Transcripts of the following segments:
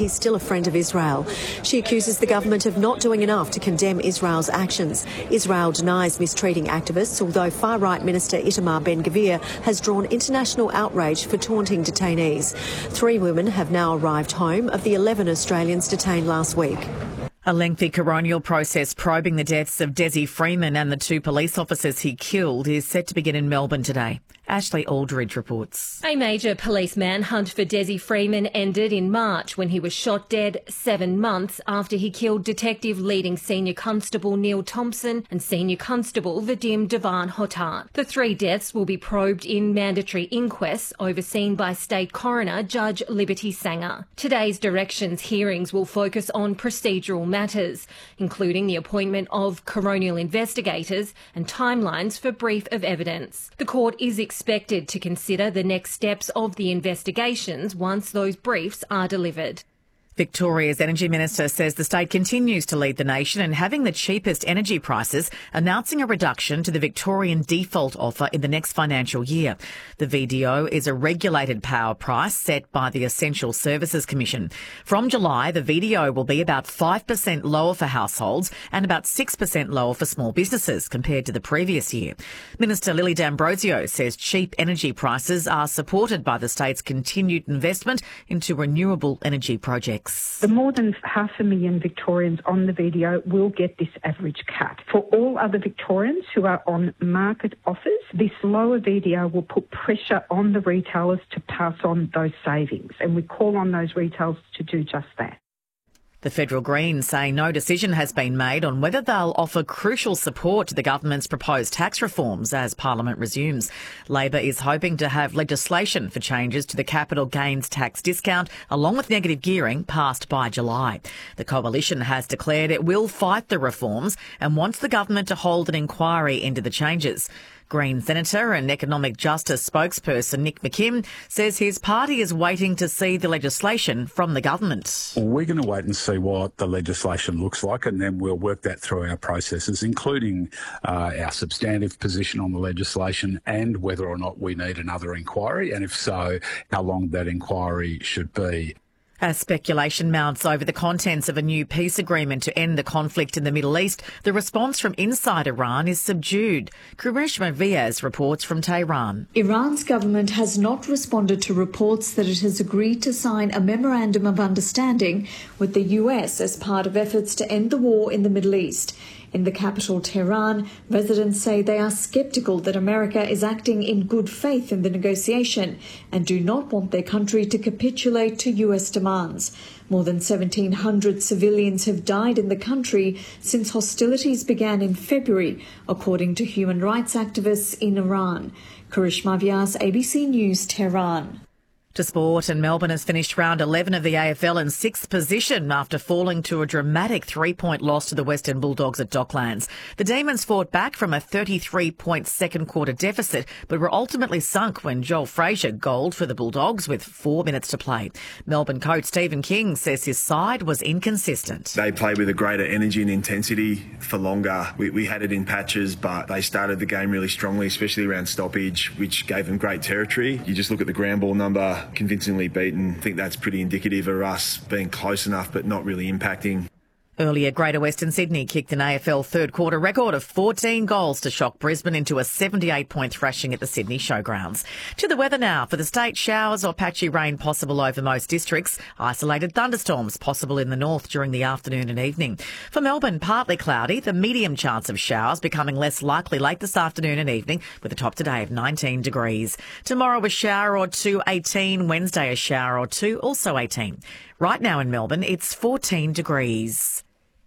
he's still a friend of Israel. She accuses the government of not doing enough to condemn Israel's actions. Israel denies mistreating activists, although far-right Minister Itamar Ben-Gvir has drawn international outrage for taunting detainees. 3 women have now arrived home of the 11 Australians detained last week. A lengthy coronial process probing the deaths of Desi Freeman and the 2 police officers he killed is set to begin in Melbourne today. Ashley Aldridge reports. A major police manhunt for Desi Freeman ended in March when he was shot dead 7 months after he killed Detective Leading Senior Constable Neil Thompson and Senior Constable Vadim Devan Hotar. The 3 deaths will be probed in mandatory inquests overseen by State Coroner Judge Liberty Sanger. Today's directions hearings will focus on procedural matters, including the appointment of coronial investigators and timelines for brief of evidence. The court is expected to consider the next steps of the investigations once those briefs are delivered. Victoria's Energy Minister says the state continues to lead the nation in having the cheapest energy prices, announcing a reduction to the Victorian default offer in the next financial year. The VDO is a regulated power price set by the Essential Services Commission. From July, the VDO will be about 5% lower for households and about 6% lower for small businesses compared to the previous year. Minister Lily D'Ambrosio says cheap energy prices are supported by the state's continued investment into renewable energy projects. The more than 500,000 Victorians on the VDO will get this average cut. For all other Victorians who are on market offers, this lower VDO will put pressure on the retailers to pass on those savings, and we call on those retailers to do just that. The Federal Greens say no decision has been made on whether they'll offer crucial support to the government's proposed tax reforms as Parliament resumes. Labor is hoping to have legislation for changes to the capital gains tax discount, along with negative gearing, passed by July. The Coalition has declared it will fight the reforms and wants the government to hold an inquiry into the changes. Green Senator and Economic Justice spokesperson Nick McKim says his party is waiting to see the legislation from the government. Well, we're going to wait and see what the legislation looks like, and then we'll work that through our processes, including our substantive position on the legislation and whether or not we need another inquiry, and if so, how long that inquiry should be. As speculation mounts over the contents of a new peace agreement to end the conflict in the Middle East, the response from inside Iran is subdued. Karishma Viaz reports from Tehran. Iran's government has not responded to reports that it has agreed to sign a memorandum of understanding with the US as part of efforts to end the war in the Middle East. In the capital, Tehran, residents say they are sceptical that America is acting in good faith in the negotiation and do not want their country to capitulate to US demands. More than 1,700 civilians have died in the country since hostilities began in February, according to human rights activists in Iran. Karishma Vyas, ABC News, Tehran. To sport, and Melbourne has finished round 11 of the AFL in 6th position after falling to a dramatic 3-point loss to the Western Bulldogs at Docklands. The Demons fought back from a 33-point second quarter deficit, but were ultimately sunk when Joel Frazier goaled for the Bulldogs with 4 minutes to play. Melbourne coach Stephen King says his side was inconsistent. They played with a greater energy and intensity for longer. We had it in patches, but they started the game really strongly, especially around stoppage, which gave them great territory. You just look at the ground ball number, convincingly beaten. I think that's pretty indicative of us being close enough but not really impacting. Earlier, Greater Western Sydney kicked an AFL third quarter record of 14 goals to shock Brisbane into a 78-point thrashing at the Sydney Showgrounds. To the weather now. For the state, showers or patchy rain possible over most districts. Isolated thunderstorms possible in the north during the afternoon and evening. For Melbourne, partly cloudy. The medium chance of showers becoming less likely late this afternoon and evening with a top today of 19 degrees. Tomorrow a shower or two, 18. Wednesday a shower or two, also 18. Right now in Melbourne, it's 14 degrees.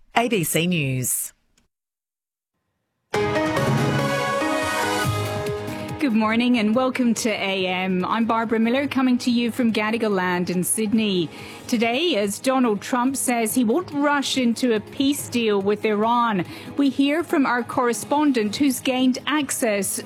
ABC News. Good morning and welcome to AM. I'm Barbara Miller coming to you from Gadigal Land in Sydney. Today, as Donald Trump says he won't rush into a peace deal with Iran, we hear from our correspondent who's gained access